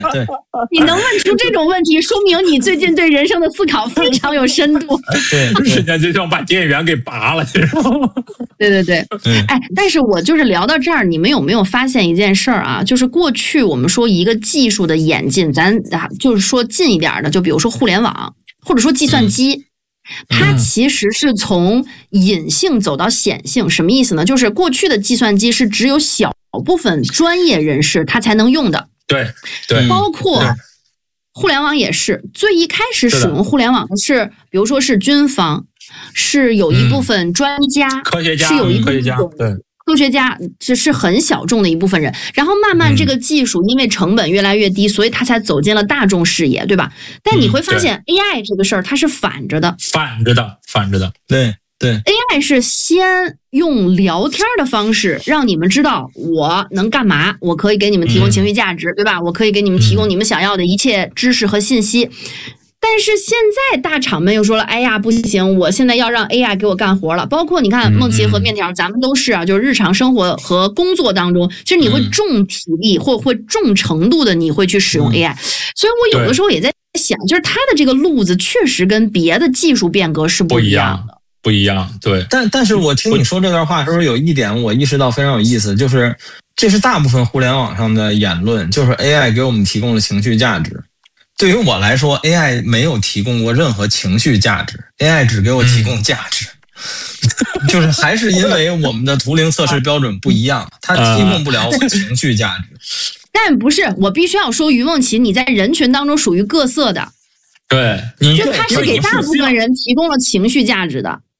对， 你能问出这种问题，说明你最近对人生的思考非常有深度。 对， 人家就想把电源给拔了， 对。哎，但是我就是聊到这儿，你们有没有发现一件事儿啊？就是过去我们说一个技术的演进，咱就是说近一点的，就比如说互联网，或者说计算机。它其实是从隐性走到显性，什么意思呢？就是过去的计算机是只有小部分专业人士他才能用的， 对， 包括互联网也是，最一开始使用互联网的是，比如说是军方，是有一部分专家， 科学家， 是有一部分对。 科学家，这是很小众的一部分人，然后慢慢这个技术因为成本越来越低，所以它才走进了大众视野，对吧？但你会发现 AI 这个事儿它是反着的， 对 AI 是先用聊天的方式让你们知道我能干嘛，我可以给你们提供情绪价值，对吧？我可以给你们提供你们想要的一切知识和信息。但是现在大厂们又说了，哎呀，不行，我现在要让 AI 给我干活了。包括你看梦琪和面条，咱们都是啊，就是日常生活和工作当中，其实你会重体力或会重程度的你会去使用 AI。所以我有的时候也在想，就是它的这个路子确实跟别的技术变革是不一样的。 不一样，对。 但是我听你说这段话的时候，有一点我意识到非常有意思，就是这是大部分互联网上的言论，就是 AI 给我们提供了情绪价值。对于我来说 ，AI 没有提供过任何情绪价值 ，AI 只给我提供价值，就是还是因为我们的图灵测试标准不一样，它提供不了我情绪价值。 但不是，我必须要说，于梦琪，你在人群当中属于各色的。 对， 就它是给大部分人提供了情绪价值的。